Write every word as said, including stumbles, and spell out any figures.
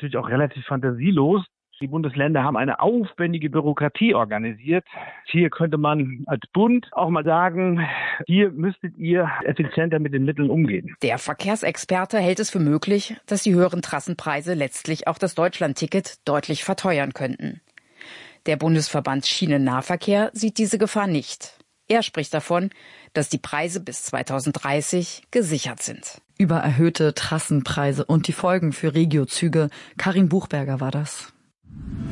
natürlich auch relativ fantasielos. Die Bundesländer haben eine aufwendige Bürokratie organisiert. Hier könnte man als Bund auch mal sagen, hier müsstet ihr effizienter mit den Mitteln umgehen. Der Verkehrsexperte hält es für möglich, dass die höheren Trassenpreise letztlich auch das Deutschlandticket deutlich verteuern könnten. Der Bundesverband Schienennahverkehr sieht diese Gefahr nicht. Er spricht davon, dass die Preise bis zweitausenddreißig gesichert sind. Über erhöhte Trassenpreise und die Folgen für Regiozüge. Karin Buchberger war das.